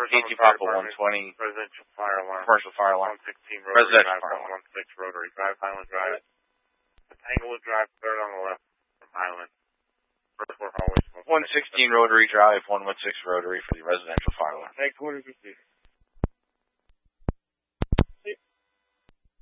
KT Papa 120. Residential fire alarm. Commercial fire alarm. 116 Rotary Residential Drive, fire alarm. 116 Rotary Drive, Highland Drive. Tanglewood Drive, third on the left from Highland. First floor hallway. 116 Rotary Drive, 116 Rotary for the residential fire alarm. Next orders received.